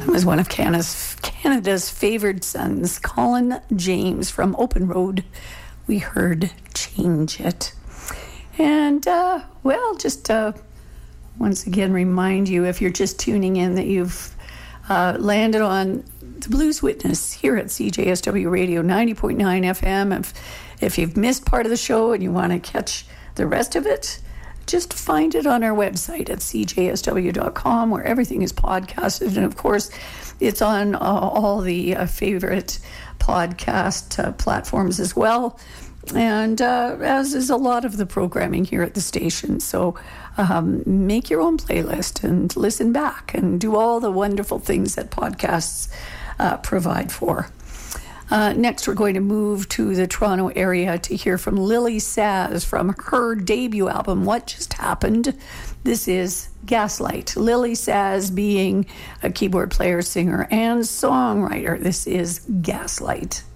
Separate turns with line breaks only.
Was one of Canada's favored sons, Colin James from Open Road. We heard Change It. And, just once again remind you, if you're just tuning in, that you've landed on the Blues Witness here at CJSW Radio 90.9 FM. If you've missed part of the show and you want to catch the rest of it, just find it on our website at cjsw.com, where everything is podcasted. And, of course, it's on all the favorite podcast platforms as well. And as is a lot of the programming here at the station. So make your own playlist and listen back and do all the wonderful things that podcasts provide for. Next, we're going to move to the Toronto area to hear from Lily Saz from her debut album, What Just Happened. This is Gaslight. Lily Saz being a keyboard player, singer, and songwriter. This is Gaslight.